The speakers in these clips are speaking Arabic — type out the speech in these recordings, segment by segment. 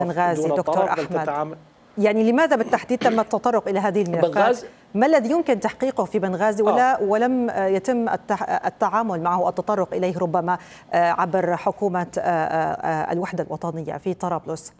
بنغازي دون دكتور طرف، بل أحمد. تتعامل. يعني لماذا بالتحديد تم التطرق إلى هذه الملفات؟ ما الذي يمكن تحقيقه في بنغازي ولم يتم التعامل معه، التطرق إليه ربما عبر حكومة الوحدة الوطنية في طرابلس؟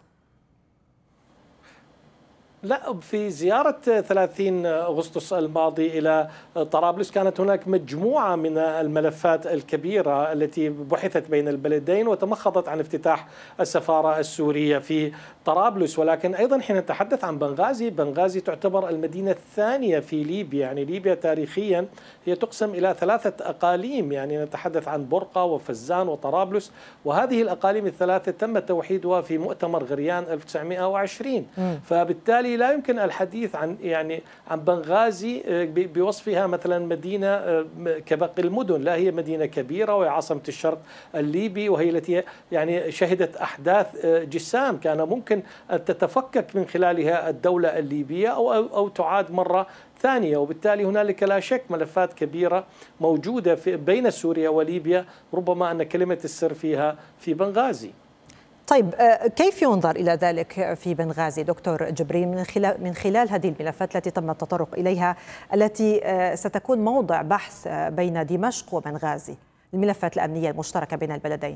لا، في زيارة 30 أغسطس الماضي إلى طرابلس كانت هناك مجموعة من الملفات الكبيرة التي بحثت بين البلدين وتمخضت عن افتتاح السفارة السورية في طرابلس. ولكن أيضا حين نتحدث عن بنغازي تعتبر المدينة الثانية في ليبيا. يعني ليبيا تاريخيا هي تقسم إلى 3 أقاليم، يعني نتحدث عن برقة وفزان وطرابلس، وهذه الأقاليم الثلاثة تم توحيدها في مؤتمر غريان 1920. فبالتالي لا يمكن الحديث عن بنغازي بوصفها مثلا مدينة كباقي المدن. لا، هي مدينة كبيرة وهي عاصمة الشرق الليبي، وهي التي يعني شهدت أحداث جسام كان ممكن أن تتفكك من خلالها الدولة الليبية أو تعاد مرة ثانية. وبالتالي هنالك لا شك ملفات كبيرة موجودة بين سوريا وليبيا، ربما أن كلمة السر فيها في بنغازي. طيب، كيف ينظر إلى ذلك في بنغازي دكتور جبريل من خلال هذه الملفات التي تم التطرق إليها، التي ستكون موضع بحث بين دمشق وبنغازي، الملفات الأمنية المشتركة بين البلدين؟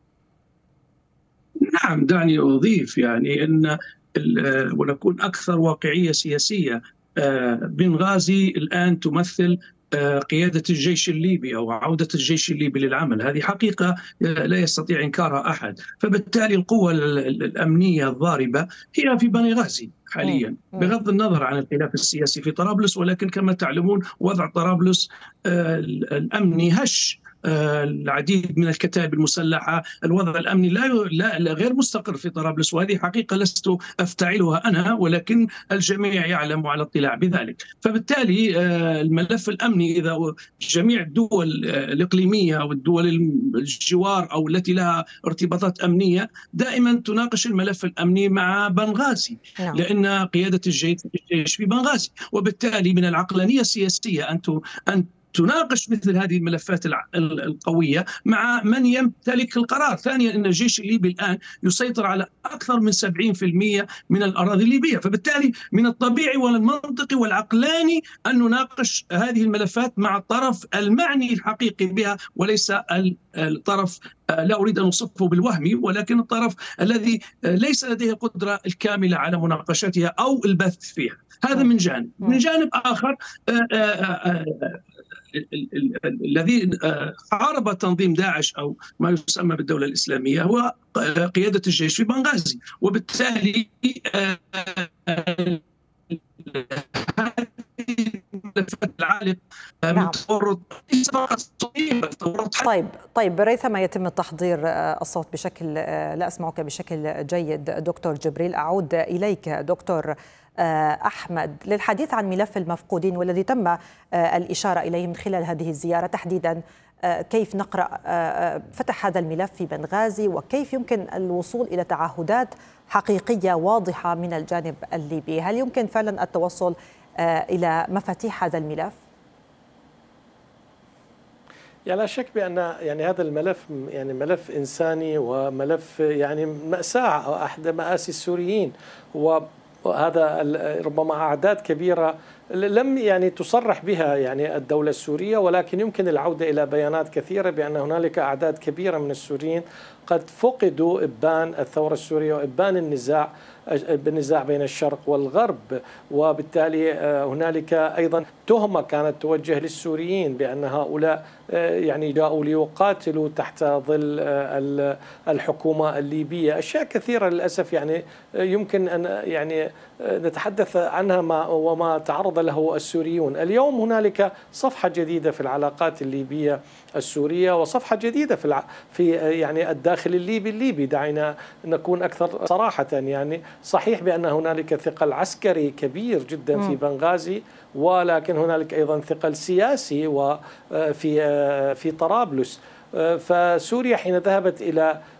نعم، دعني أضيف يعني أن ونكون أكثر واقعية سياسية. بنغازي الآن تمثل قيادة الجيش الليبي أو عودة الجيش الليبي للعمل. هذه حقيقة لا يستطيع إنكارها أحد. فبالتالي القوة الأمنية الضاربة هي في بنغازي حاليا، بغض النظر عن الخلاف السياسي في طرابلس. ولكن كما تعلمون وضع طرابلس الأمني هش، العديد من الكتائب المسلحة، الوضع الأمني لا غير مستقر في طرابلس. وهذه حقيقة لست أفتعلها أنا، ولكن الجميع يعلم على اطلاع بذلك. فبالتالي الملف الأمني، إذا جميع الدول الإقليمية أو الدول الجوار أو التي لها ارتباطات أمنية دائما تناقش الملف الأمني مع بنغازي، لأن قيادة الجيش في بنغازي. وبالتالي من العقلانية السياسية أن تناقش مثل هذه الملفات القوية مع من يمتلك القرار. ثانيا، أن الجيش الليبي الآن يسيطر على أكثر من 70% من الأراضي الليبية. فبالتالي من الطبيعي والمنطقي والعقلاني أن نناقش هذه الملفات مع الطرف المعني الحقيقي بها، وليس الطرف، لا أريد أن أوصفه بالوهمي، ولكن الطرف الذي ليس لديه القدرة الكاملة على مناقشتها أو البث فيها. هذا من جانب. من جانب آخر، الذي حارب تنظيم داعش أو ما يسمى بالدولة الإسلامية هو قيادة الجيش في بنغازي. وبالتالي العالم من تورط. طيب ريثما يتم تحضير الصوت بشكل لا أسمعك بشكل جيد دكتور جبريل. أعود إليك دكتور أحمد للحديث عن ملف المفقودين والذي تم الإشارة إليه من خلال هذه الزيارة تحديدا. كيف نقرأ فتح هذا الملف في بنغازي، وكيف يمكن الوصول إلى تعهدات حقيقية واضحة من الجانب الليبي؟ هل يمكن فعلا التوصل إلى مفاتيح هذا الملف؟ يعني لا شك بأن هذا الملف ملف إنساني وملف مأساة، أحد مآسي السوريين. وهذا ربما أعداد كبيرة لم تصرح بها الدولة السورية، ولكن يمكن العودة إلى بيانات كثيرة بأن هنالك أعداد كبيرة من السوريين قد فقدوا إبان الثورة السورية وإبان النزاع بين الشرق والغرب. وبالتالي هنالك أيضا تهمة كانت توجه للسوريين بأن هؤلاء جاءوا ليقاتلوا تحت ظل الحكومة الليبية. أشياء كثيرة للأسف يمكن أن نتحدث عنها وما تعرض له السوريون. اليوم هنالك صفحة جديدة في العلاقات الليبية السورية وصفحة جديدة في الداخل الليبي. دعينا نكون أكثر صراحة. صحيح بأن هنالك ثقل عسكري كبير جدا في بنغازي، ولكن هنالك أيضا ثقل سياسي وفي طرابلس. فسوريا حين ذهبت إلى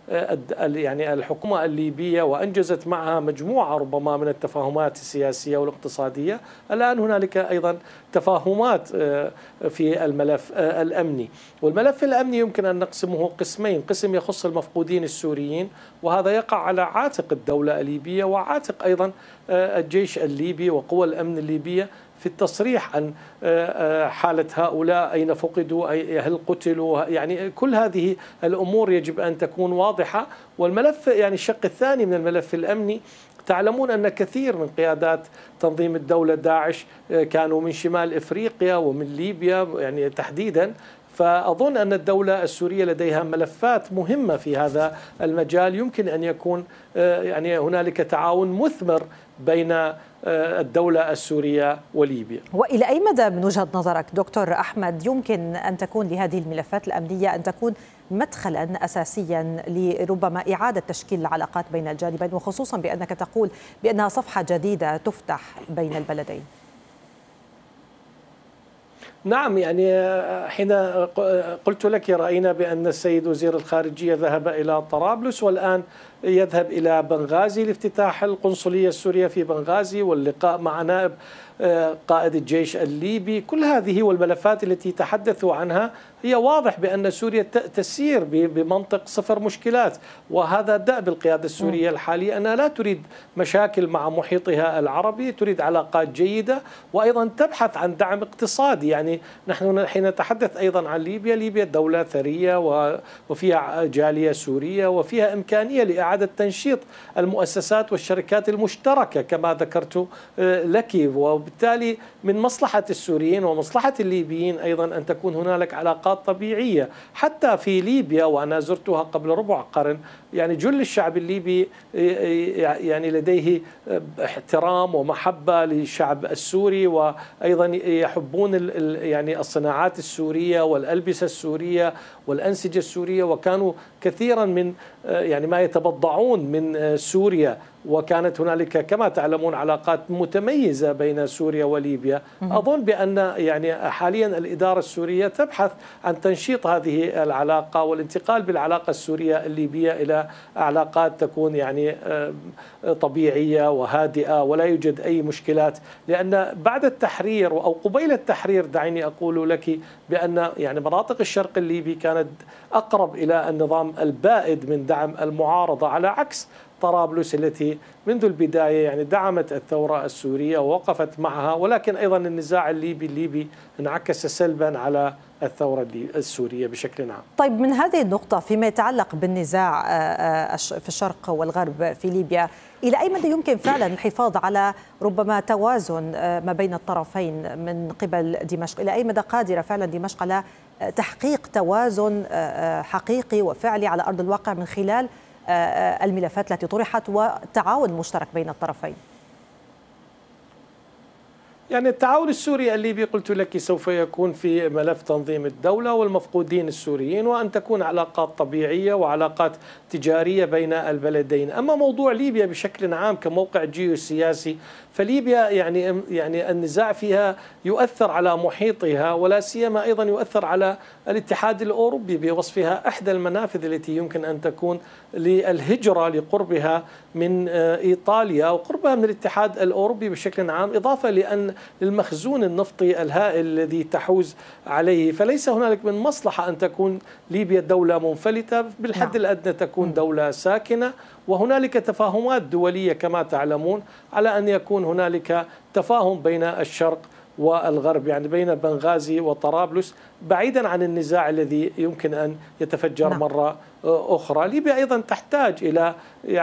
يعني الحكومة الليبية وأنجزت معها مجموعة ربما من التفاهمات السياسية والاقتصادية. الآن هنالك أيضا تفاهمات في الملف الأمني، والملف الأمني يمكن أن نقسمه قسمين: قسم يخص المفقودين السوريين، وهذا يقع على عاتق الدولة الليبية وعاتق أيضا الجيش الليبي وقوى الأمن الليبية في التصريح عن حالة هؤلاء، أين فقدوا، هل قتلوا، يعني كل هذه الأمور يجب أن تكون واضحة. والملف يعني الشق الثاني من الملف الأمني، تعلمون أن كثير من قيادات تنظيم الدولة داعش كانوا من شمال إفريقيا ومن ليبيا يعني تحديدا، فأظن أن الدولة السورية لديها ملفات مهمة في هذا المجال، يمكن أن يكون يعني هنالك تعاون مثمر بين الدولة السورية وليبيا. وإلى أي مدى من وجهة نظرك دكتور أحمد يمكن أن تكون لهذه الملفات الأمنية أن تكون مدخلا أساسيا لربما إعادة تشكيل العلاقات بين الجانبين، وخصوصا بأنك تقول بأنها صفحة جديدة تفتح بين البلدين؟ نعم، يعني حين قلت لك رأينا بأن السيد وزير الخارجية ذهب إلى طرابلس، والآن يذهب إلى بنغازي لافتتاح القنصلية السورية في بنغازي واللقاء مع نائب قائد الجيش الليبي. كل هذه والملفات التي تحدثوا عنها هي واضح بأن سوريا تسير بمنطق صفر مشكلات، وهذا دأب القيادة السورية الحالية، أنها لا تريد مشاكل مع محيطها العربي، تريد علاقات جيدة وأيضا تبحث عن دعم اقتصادي. يعني نحن حين نتحدث أيضا عن ليبيا، ليبيا دولة ثرية وفيها جالية سورية وفيها إمكانية لإعادة تنشيط المؤسسات والشركات المشتركة كما ذكرت لك، وبالتالي من مصلحة السوريين ومصلحة الليبيين أيضا أن تكون هنالك علاقات طبيعية. حتى في ليبيا وأنا زرتها قبل ربع قرن، يعني جل الشعب الليبي يعني لديه احترام ومحبة للشعب السوري، وأيضا يحبون يعني الصناعات السورية والألبسة السورية والأنسجة السورية، وكانوا كثيرا من يعني ما يتبضعون من سوريا، وكانت هنالك كما تعلمون علاقات متميزة بين سوريا وليبيا. أظن بأن يعني حاليا الإدارة السورية تبحث عن تنشيط هذه العلاقة والانتقال بالعلاقة السورية الليبية إلى علاقات تكون يعني طبيعية وهادئة ولا يوجد أي مشكلات، لأن بعد التحرير أو قبيل التحرير دعيني أقول لك بأن يعني مناطق الشرق الليبي كانت أقرب إلى النظام البائد من دعم المعارضة، على عكس طرابلس التي منذ البداية يعني دعمت الثورة السورية ووقفت معها، ولكن أيضا النزاع الليبي انعكس سلبا على الثورة السورية بشكل عام. طيب، من هذه النقطة فيما يتعلق بالنزاع في الشرق والغرب في ليبيا، إلى أي مدى يمكن فعلا الحفاظ على ربما توازن ما بين الطرفين من قبل دمشق؟ إلى أي مدى قادرة فعلا دمشق على تحقيق توازن حقيقي وفعلي على أرض الواقع من خلال الملفات التي طرحت والتعاون المشترك بين الطرفين؟ يعني التعاون السوري الليبي قلت لك سوف يكون في ملف تنظيم الدولة والمفقودين السوريين، وأن تكون علاقات طبيعية وعلاقات تجارية بين البلدين. أما موضوع ليبيا بشكل عام كموقع جيوسياسي، فليبيا يعني النزاع فيها يؤثر على محيطها، ولا سيما أيضا يؤثر على الاتحاد الأوروبي بوصفها إحدى المنافذ التي يمكن أن تكون للهجرة لقربها من إيطاليا وقربها من الاتحاد الأوروبي بشكل عام، إضافة لأن المخزون النفطي الهائل الذي تحوز عليه، فليس هنالك من مصلحة أن تكون ليبيا دولة منفلتة، بالحد الأدنى تكون دولة ساكنة. وهنالك تفاهمات دولية كما تعلمون على أن يكون هنالك تفاهم بين الشرق والغرب، يعني بين بنغازي وطرابلس، بعيدا عن النزاع الذي يمكن أن يتفجر مرة أخرى. ليبيا أيضا تحتاج إلى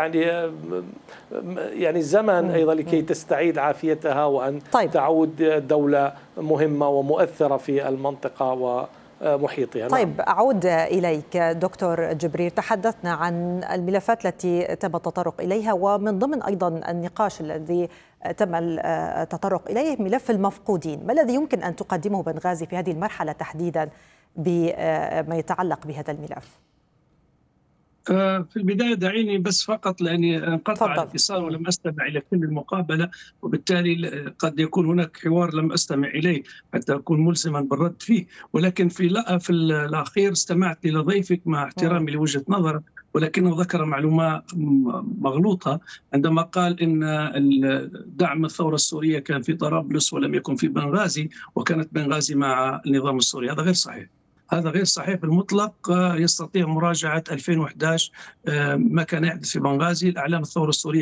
يعني زمن أيضا لكي تستعيد عافيتها وأن تعود دولة مهمة ومؤثرة في المنطقة ومحيطها. طيب، أعود إليك دكتور جبريل. تحدثنا عن الملفات التي تم التطرق إليها، ومن ضمن أيضا النقاش الذي تم التطرق إليه ملف المفقودين. ما الذي يمكن أن تقدمه بنغازي في هذه المرحلة تحديدا بما يتعلق بهذا الملف؟ في البداية دعيني بس فقط، لأني انقطع الاتصال ولم أستمع إلى كل المقابلة، وبالتالي قد يكون هناك حوار لم أستمع إليه حتى أكون ملزما بالرد فيه، ولكن في الأخير استمعت إلى ضيفك مع احترامي لوجهة نظره، ولكنه ذكر معلومة مغلوطة عندما قال إن دعم الثورة السورية كان في طرابلس ولم يكن في بنغازي، وكانت بنغازي مع النظام السوري. هذا غير صحيح، هذا غير صحيح بالمطلق. يستطيع مراجعة 2011 ما كان يحدث في بنغازي. الأعلام الثورة السورية